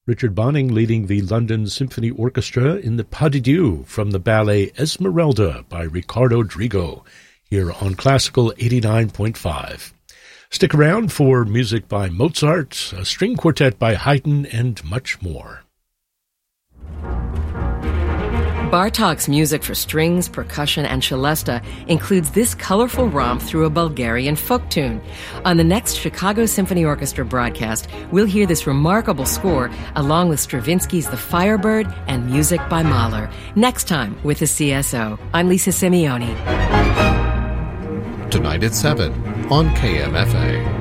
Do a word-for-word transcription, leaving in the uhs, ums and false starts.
Richard Bonning leading the London Symphony Orchestra in the Pas de Dieu from the ballet Esmeralda by Ricardo Drigo, here on Classical eighty-nine point five. Stick around for music by Mozart, a string quartet by Haydn, and much more. Bartók's music for strings, percussion, and celesta includes this colorful romp through a Bulgarian folk tune. On the next Chicago Symphony Orchestra broadcast, we'll hear this remarkable score along with Stravinsky's The Firebird and music by Mahler. Next time with the C S O. I'm Lisa Simeoni. Tonight at seven on K M F A.